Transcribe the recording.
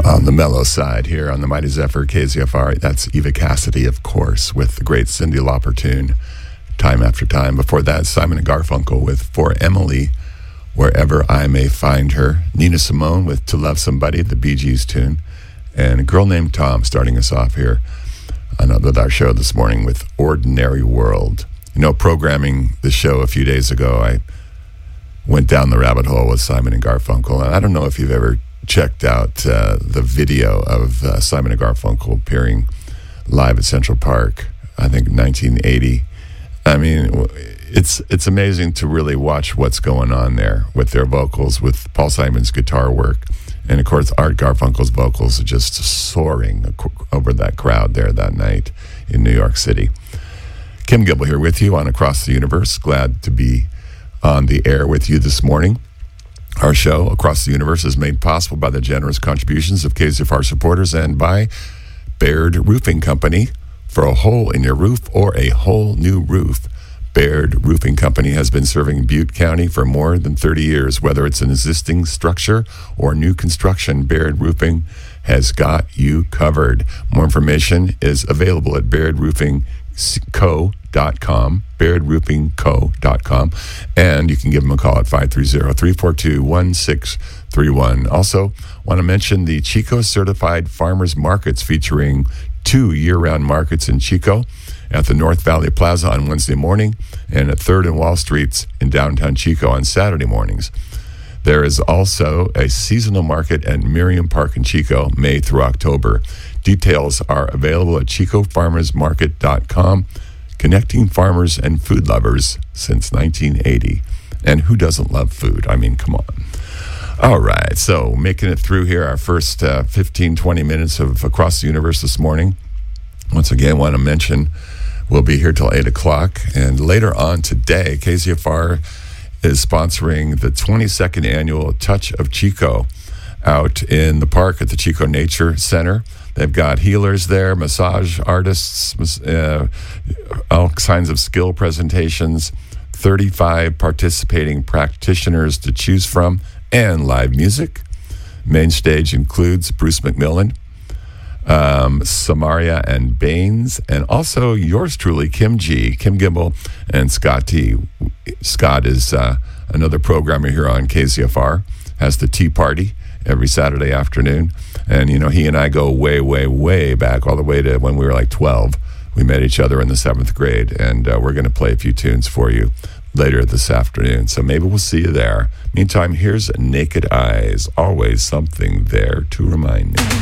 On the mellow side here on the Mighty Zephyr KZFR, that's Eva Cassidy, of course, with the great Cyndi Lauper tune, Time After Time. Before that, Simon and Garfunkel with For Emily, Wherever I May Find Her. Nina Simone with To Love Somebody, the Bee Gees tune. And a girl named Tom starting us off here with our show this morning with Ordinary World. You know, programming the show a few days ago, I went down the rabbit hole with Simon and Garfunkel. And I don't know if you've ever checked out the video of Simon and Garfunkel appearing live at Central Park, I think 1980. I mean, it's amazing to really watch what's going on there with their vocals, with Paul Simon's guitar work, and of course Art Garfunkel's vocals are just soaring over that crowd there that night in New York City. Kim Gibble here with you on Across the Universe. Glad to be on the air with you this morning. Our show, Across the Universe, is made possible by the generous contributions of KZFR supporters and by Baird Roofing Company. For a hole in your roof or a whole new roof, Baird Roofing Company has been serving Butte County for more than 30 years. Whether it's an existing structure or new construction, Baird Roofing has got you covered. More information is available at bairdroofingco.com, bairdroofingco.com, and you can give them a call at 530-342-1631. Also, want to mention the Chico Certified Farmers Markets featuring 2 year-round markets in Chico at the North Valley Plaza on Wednesday morning and at 3rd and Wall Streets in downtown Chico on Saturday mornings. There is also a seasonal market at Miriam Park in Chico, May through October. Details are available at chicofarmersmarket.com, connecting farmers and food lovers since 1980. And who doesn't love food? I mean, come on. All right, so making it through here, our first 15, 20 minutes of Across the Universe this morning. Once again, I want to mention we'll be here till 8 o'clock. And later on today, KZFR is sponsoring the 22nd annual Touch of Chico out in the park at the Chico Nature Center. They've got healers there, massage artists, all kinds of skill presentations, 35 participating practitioners to choose from, and live music. Main stage includes Bruce McMillan, Samaria and Baines, and also yours truly, Kim G, Kim Gibble, and Scott T. Scott is another programmer here on KZFR, has the Tea Party every Saturday afternoon. And, you know, he and I go way, way, way back, all the way to when we were like 12. We met each other in the 7th grade, and we're going to play a few tunes for you later this afternoon. So maybe we'll see you there. Meantime, here's Naked Eyes. Always something there to remind me.